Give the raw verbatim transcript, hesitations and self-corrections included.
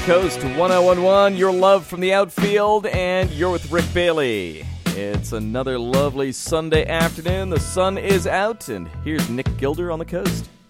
Coast one oh one one, your love from the outfield, and you're with Rick Bailey. It's another lovely Sunday afternoon. The sun is out, and here's Nick Gilder on the coast.